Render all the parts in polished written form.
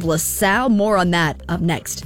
of LaSalle. More on that up next.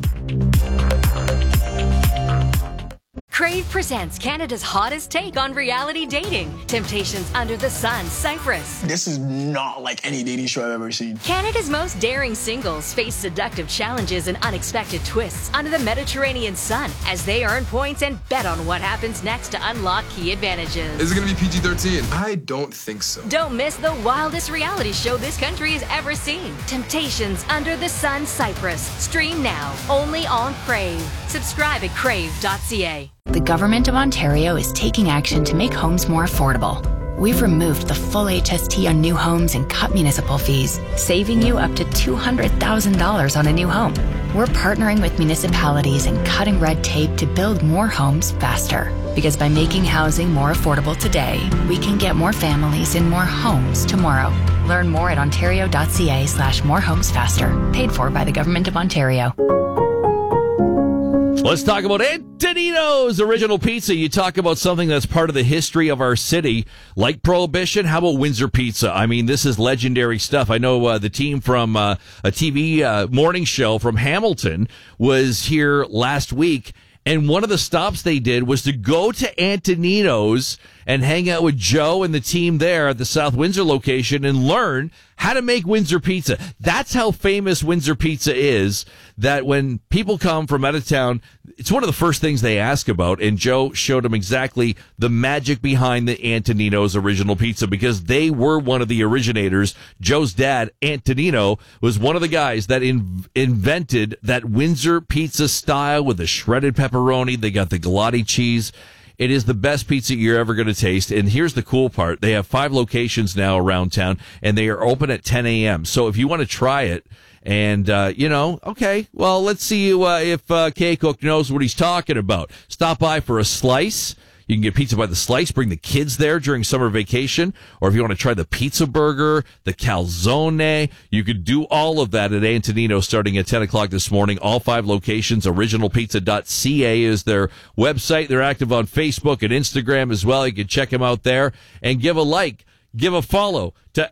Crave presents Canada's hottest take on reality dating. Temptations Under the Sun, Cyprus. This is not like any dating show I've ever seen. Canada's most daring singles face seductive challenges and unexpected twists under the Mediterranean sun as they earn points and bet on what happens next to unlock key advantages. Is it going to be PG-13? I don't think so. Don't miss the wildest reality show this country has ever seen. Temptations Under the Sun, Cyprus. Stream now, only on Crave. Subscribe at crave.ca. The Government of Ontario is taking action to make homes more affordable. We've removed the full HST on new homes and cut municipal fees, saving you up to $200,000 on a new home. We're partnering with municipalities and cutting red tape to build more homes faster. Because by making housing more affordable today, we can get more families in more homes tomorrow. Learn more at ontario.ca/morehomesfaster. Paid for by the Government of Ontario. Let's talk about Antonino's Original Pizza. You talk about something that's part of the history of our city, like Prohibition. How about Windsor Pizza? I mean, this is legendary stuff. I know the team from a TV morning show from Hamilton was here last week, and one of the stops they did was to go to Antonino's and hang out with Joe and the team there at the South Windsor location and learn how to make Windsor Pizza. That's how famous Windsor Pizza is, that when people come from out of town, it's one of the first things they ask about, and Joe showed them exactly the magic behind the Antonino's Original Pizza, because they were one of the originators. Joe's dad, Antonino, was one of the guys that invented that Windsor Pizza style with the shredded pepperoni. They got the Galati cheese. It is the best pizza you're ever going to taste. And here's the cool part. They have 5 locations now around town, and they are open at 10 a.m. So if you want to try it, and, okay, well, let's see if K-Cook knows what he's talking about. Stop by for a slice. You can get pizza by the slice. Bring the kids there during summer vacation. Or if you want to try the pizza burger, the calzone, you could do all of that at Antonino starting at 10 o'clock this morning. All 5 locations. Originalpizza.ca is their website. They're active on Facebook and Instagram as well. You can check them out there and give a like, give a follow to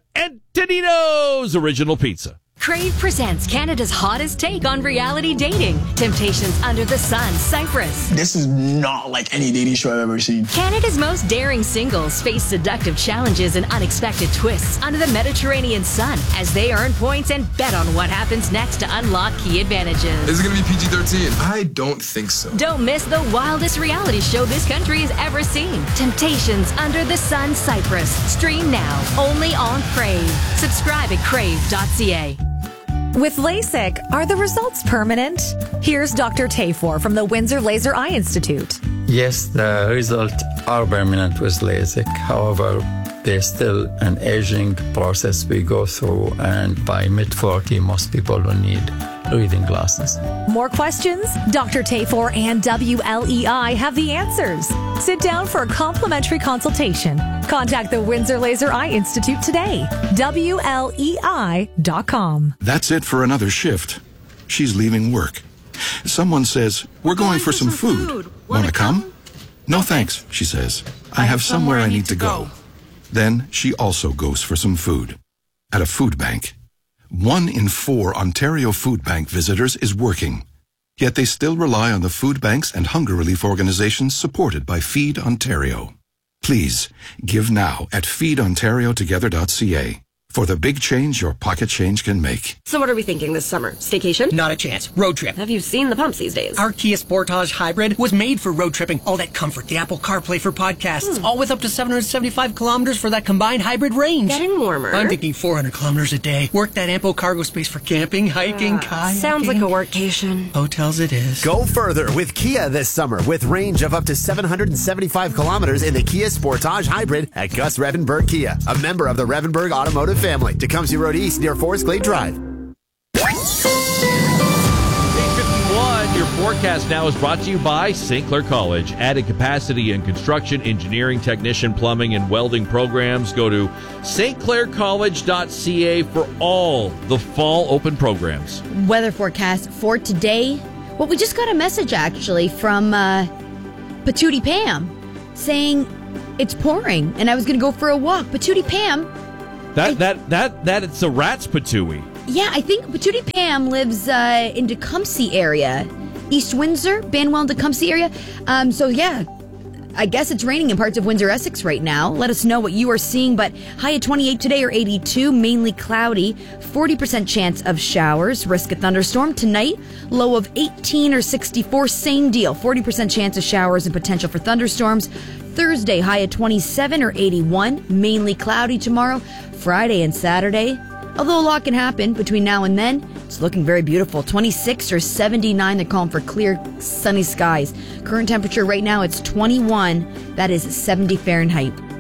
Antonino's Original Pizza. Crave presents Canada's hottest take on reality dating. Temptations Under the Sun, Cyprus. This is not like any dating show I've ever seen. Canada's most daring singles face seductive challenges and unexpected twists under the Mediterranean sun as they earn points and bet on what happens next to unlock key advantages. Is it going to be PG-13? I don't think so. Don't miss the wildest reality show this country has ever seen. Temptations Under the Sun, Cyprus. Stream now, only on Crave. Subscribe at crave.ca. With LASIK, are the results permanent? Here's Dr. Tafor from the Windsor Laser Eye Institute. Yes, the results are permanent with LASIK. However, there's still an aging process we go through, and by mid-40, most people will need reading glasses. More questions? Dr. Tafor and WLEI have the answers. Sit down for a complimentary consultation. Contact the Windsor Laser Eye Institute today. WLEI.com. That's it for another shift. She's leaving work. Someone says, "We're going for some food. Want to come?" "No thanks," she says. "I have somewhere I need to go." Then she also goes for some food. At a food bank. 1 in 4 Ontario Food Bank visitors is working. Yet they still rely on the food banks and hunger relief organizations supported by Feed Ontario. Please, give now at feedontariotogether.ca for the big change your pocket change can make. So what are we thinking this summer? Staycation? Not a chance. Road trip. Have you seen the pumps these days? Our Kia Sportage Hybrid was made for road tripping. All that comfort, the Apple CarPlay for podcasts, all with up to 775 kilometers for that combined hybrid range. Getting warmer. I'm thinking 400 kilometers a day. Work that ample cargo space for camping, hiking, kayaking. Sounds like a workcation. Hotels it is. Go further with Kia this summer with range of up to 775 kilometers in the Kia Sportage Hybrid at Gus Revenberg Kia, a member of the Revenberg Automotive family. Tecumseh Road East near Forest Glade Drive. 8:51, your forecast now is brought to you by St. Clair College. Added capacity in construction, engineering, technician, plumbing, and welding programs. Go to stclaircollege.ca for all the fall open programs. Weather forecast for today. Well, we just got a message actually from Patootie Pam saying it's pouring and I was going to go for a walk. Patootie Pam. That it's a rat's patootie. Yeah, I think Patootie Pam lives in Tecumseh area. East Windsor, Banwell, Tecumseh area. So yeah, I guess it's raining in parts of Windsor, Essex right now. Let us know what you are seeing, but high at 28 today or 82, mainly cloudy, 40% chance of showers, risk a thunderstorm. Tonight, low of 18 or 64, same deal, 40% chance of showers and potential for thunderstorms. Thursday, high at 27 or 81, mainly cloudy tomorrow. Friday and Saturday, although a lot can happen between now and then, it's looking very beautiful. 26 or 79, they're calling for clear, sunny skies. Current temperature right now, it's 21. That is 70 Fahrenheit.